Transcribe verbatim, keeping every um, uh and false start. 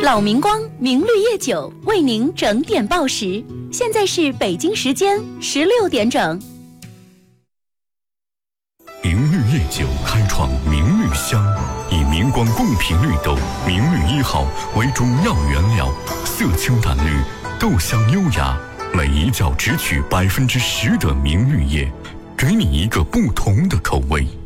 老明光明绿叶酒为您整点报时，现在是北京时间十六点整。 明绿叶酒开创明绿香，以明光贡品绿豆明绿一号为主要原料，色清淡绿，豆香优雅，每一窖只取百分之十的明绿叶，给你一个不同的口味。